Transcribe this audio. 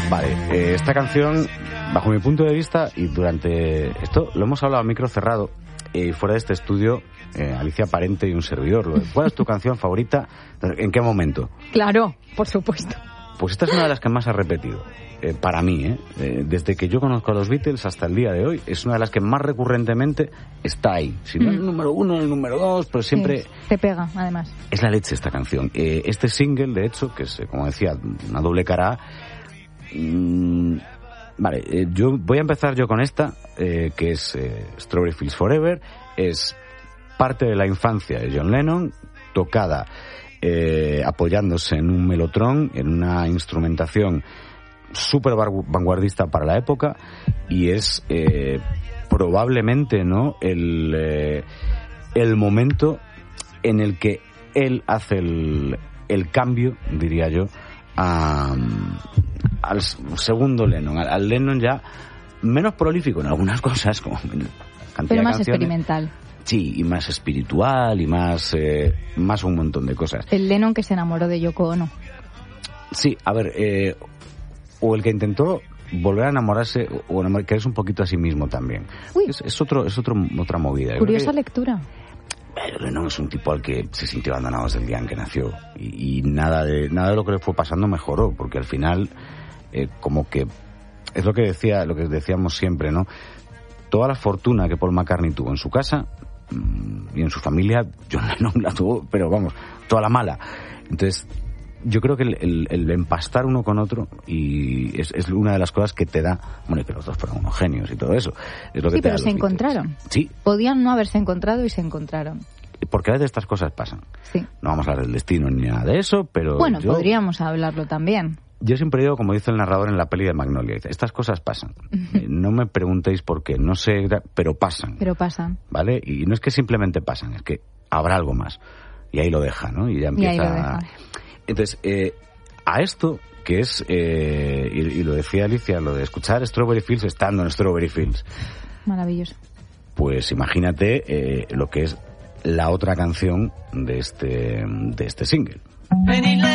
Vale, esta canción, bajo mi punto de vista, y durante esto lo hemos hablado a micro cerrado, fuera de este estudio, Alicia Parente y un servidor. ¿Cuál es tu canción favorita? ¿En qué momento? Claro, por supuesto. Pues esta es una de las que más ha repetido. Para mí, desde que yo conozco a los Beatles hasta el día de hoy, es una de las que más recurrentemente está ahí. Si no es el número 1, el número 2, pero siempre... Sí, te pega, además. Es la leche esta canción. Este single, de hecho, que es, como decía, una doble cara A, vale, yo voy a empezar yo con esta, que es Strawberry Fields Forever. Es parte de la infancia de John Lennon, tocada apoyándose en un melotron, en una instrumentación súper vanguardista para la época, y es probablemente, ¿no?, el momento en el que él hace el cambio, diría yo, al segundo Lennon, al Lennon ya menos prolífico en algunas cosas, como pero más experimental. Sí, y más espiritual, y más un montón de cosas. El Lennon que se enamoró de Yoko Ono. Sí, a ver, o el que intentó volver a enamorarse, o quererse un poquito a sí mismo también. Es otra movida. Curiosa lectura. Lennon es un tipo al que se sintió abandonado desde el día en que nació, y nada de lo que le fue pasando mejoró, porque al final como que es lo que decíamos siempre, ¿no? Toda la fortuna que Paul McCartney tuvo en su casa y en su familia, John Lennon la tuvo, pero vamos, toda la mala. Entonces yo creo que el empastar uno con otro y es una de las cosas que te da, bueno, y que los dos fueron unos genios y todo eso, es lo que sí, te pero da se encontraron. Sí. Podían no haberse encontrado y se encontraron. Porque a veces estas cosas pasan. Sí. No vamos a hablar del destino ni nada de eso, pero bueno, podríamos hablarlo también. Yo siempre digo, como dice el narrador en la peli de Magnolia, dice, estas cosas pasan. No me preguntéis por qué, no sé, pero pasan. Pero pasan. ¿Vale? Y no es que simplemente pasan, es que habrá algo más. Y ahí lo deja, ¿no? Y ya empieza... Y ahí lo deja. Entonces, a esto, que es, y lo decía Alicia, lo de escuchar Strawberry Fields estando en Strawberry Fields. Maravilloso. Pues imagínate lo que es la otra canción de este single.